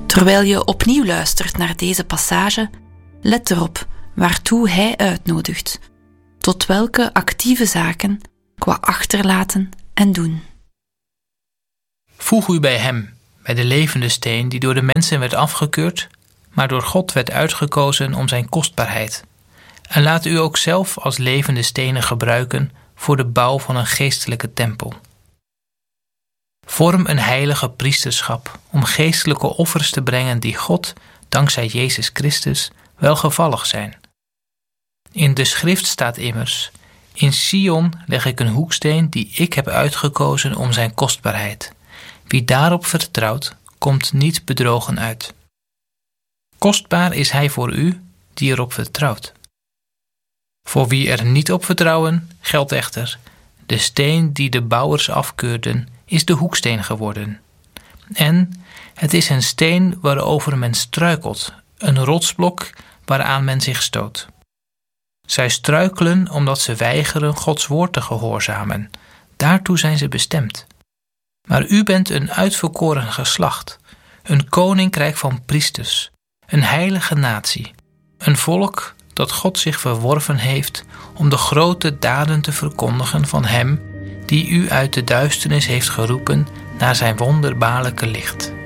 Terwijl je opnieuw luistert naar deze passage, let erop waartoe hij uitnodigt, tot welke actieve zaken qua achterlaten en doen. Voeg u bij hem, bij de levende steen die door de mensen werd afgekeurd, maar door God werd uitgekozen om zijn kostbaarheid. En laat u ook zelf als levende stenen gebruiken voor de bouw van een geestelijke tempel. Vorm een heilige priesterschap om geestelijke offers te brengen die God, dankzij Jezus Christus, welgevallig zijn. In de schrift staat immers: in Sion leg ik een hoeksteen die ik heb uitgekozen om zijn kostbaarheid. Wie daarop vertrouwt, komt niet bedrogen uit. Kostbaar is hij voor u die erop vertrouwt. Voor wie er niet op vertrouwen, geldt echter: de steen die de bouwers afkeurden, is de hoeksteen geworden. En het is een steen waarover men struikelt, een rotsblok waaraan men zich stoot. Zij struikelen omdat ze weigeren Gods woord te gehoorzamen. Daartoe zijn ze bestemd. Maar u bent een uitverkoren geslacht, een koninkrijk van priesters, een heilige natie, een volk dat God zich verworven heeft om de grote daden te verkondigen van Hem die u uit de duisternis heeft geroepen naar zijn wonderbaarlijke licht.